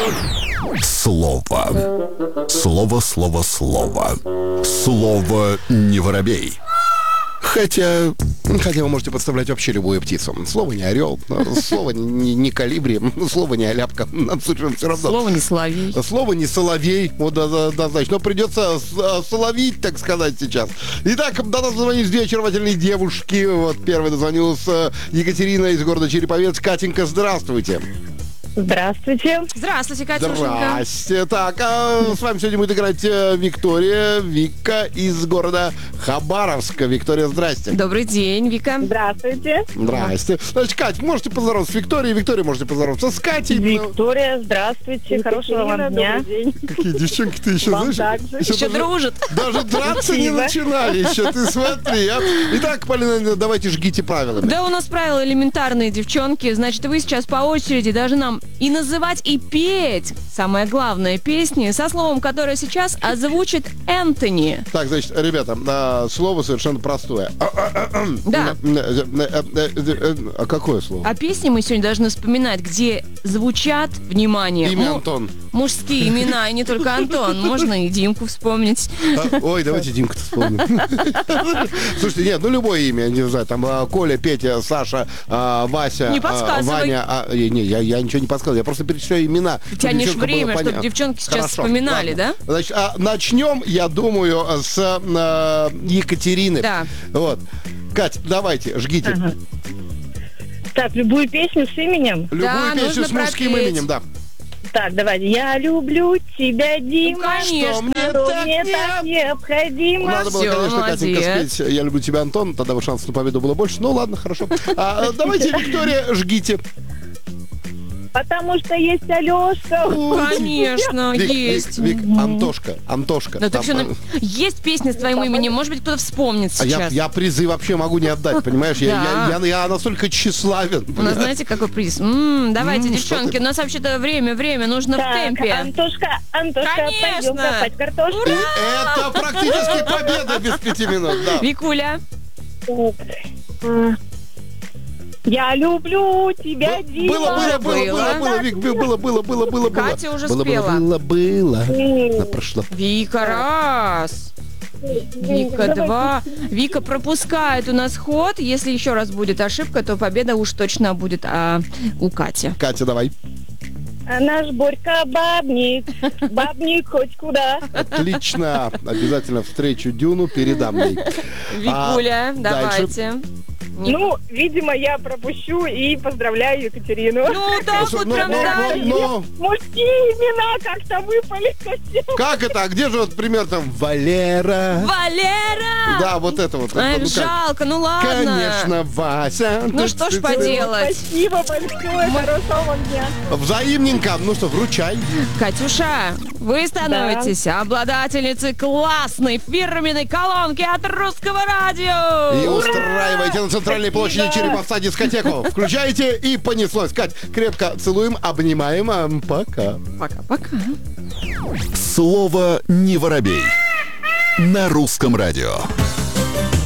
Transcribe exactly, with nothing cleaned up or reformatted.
Слово. Слово, слово, слово. Слово не воробей. Хотя, хотя вы можете подставлять вообще любую птицу. Слово не орел, слово не, не калибри, слово не оляпка. Нам совершенно все равно. Слово не соловей. Слово не соловей. Вот, да, да, да, значит, но придется соловить, так сказать, сейчас. Итак, до нас дозвонились две очаровательные девушки. Вот первая дозвонилась Екатерина из города Череповец. Катенька, здравствуйте. Здравствуйте. Здравствуйте, Катюшенька. Здрасте. Так, а с вами сегодня будет играть Виктория, Вика из города Хабаровска. Виктория, здрасте. Добрый день, Вика. Здравствуйте. Здрасте. Значит, Кать, можете поздороваться с Викторией, Виктория, можете поздороваться с Катей. Виктория, здравствуйте. Хорошего вам дня. Какие девчонки-то еще, вам знаешь? Также. Еще, еще дружат. Даже драться не начинали еще, ты смотри. А? Итак, Полина, давайте жгите правилами. Да, у нас правила элементарные, девчонки. Значит, вы сейчас по очереди должны нам и называть, и петь, самое главное, песни со словом, которое сейчас озвучит Энтони. Так, значит, ребята, а, слово совершенно простое. Да. А какое слово? А песни мы сегодня должны вспоминать, где звучат, внимание, Имя му- Антон. мужские имена, и не только Антон. Можно и Димку вспомнить. А, ой, давайте Димку-то вспомним. Слушайте, нет, ну любое имя, не знаю, там а, Коля, Петя, Саша, а, Вася, Не а, подсказывай. Ваня. А, не, я, я ничего не подсказываю, я просто перечисляю имена. Ты тянешь Девчонкам было время, чтобы понятно. девчонки сейчас Хорошо, вспоминали, ладно. да? Значит, а, начнем, я думаю, с а, Екатерины. Да. Вот. Кать, давайте, жгите. Ага. Так, любую песню с именем. Любую Да, песню нужно с мужским пропеть. именем, да. Так, давайте. Я люблю тебя, Дима. конечно. Что мне Что так мне не- так необходимо. Надо было, Всё, конечно, Катенька молодец. спеть «Я люблю тебя, Антон», тогда бы шансов на победу было больше. Ну ладно, хорошо. А, давайте, Виктория, жгите. Потому что есть Алешка. Конечно, Вик, есть. Вик, Вик, Антошка, Антошка. Да, Там, так что, э, есть песня с твоим именем, может быть, кто-то вспомнит а я, сейчас. я призы вообще могу не отдать, понимаешь? Я, Да. я, я, я настолько тщеславен. У нас, знаете, какой приз? М, давайте, М, девчонки, что ты? у нас вообще-то время, время, нужно в Так, темпе. Антошка, Антошка, Конечно. пойдем копать картошку. И это практически победа без пяти минут, да. Викуля. Я люблю тебя, Дима. Было, было, было, было, Было. было, Вик, было, было, было, было, было. Катя уже было, спела. Было, было, было. Она прошла. Вика, раз. Вика, два. Вика пропускает у нас ход. Если еще раз будет ошибка, то победа уж точно будет а, у Кати. Катя, давай. А наш Борька бабник, бабник хоть куда. Отлично. Обязательно встречу Дюну передам ей. Викуля, А, давайте. Не- Ну, видимо, я пропущу и поздравляю Екатерину. Ну, так вот Ну, прям ну, да. ну, ну, Мужские имена как-то выпали совсем. как это? А где же вот пример там Валера? Валера! Да, вот это вот. Ай, Ну, как? жалко, ну ладно. Конечно, Вася. Ну что ж поделать. Спасибо большое, хорошего вам дня. Взаимненько. Ну что, вручай. Катюша, вы становитесь обладательницей классной фирменной колонки от Русского радио. И устраивайте на центральной площади Спасибо. Череповца дискотеку. Включайте и понеслось. Кать, крепко целуем, обнимаем. А, Пока. Пока-пока. Слово не воробей. На Русском радио.